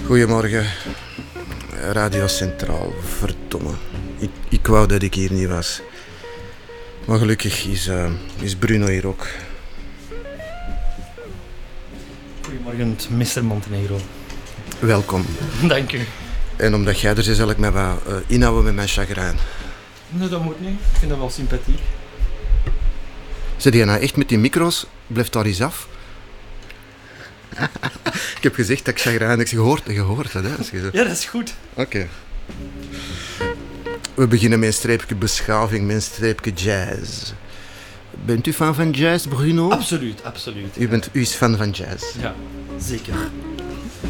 Goedemorgen, Radio Centraal, verdomme. Ik wou dat ik hier niet was. Maar gelukkig is Bruno hier ook. Goedemorgen, Mr. Montenegro. Welkom. Dank u. En omdat jij er bent, zal ik mij wat inhouden met mijn chagrijn. Nee, dat moet niet. Ik vind dat wel sympathiek. Zit jij nou echt met die micro's? Blijf daar eens af. Ik heb gezegd dat ik chagrijn... Je hoort dat, hè? Ja, dat is goed. Oké. We beginnen met een streepje beschaving, met een streepje jazz. Bent u fan van jazz, Bruno? Absoluut, absoluut. U is fan van jazz. Ja, zeker.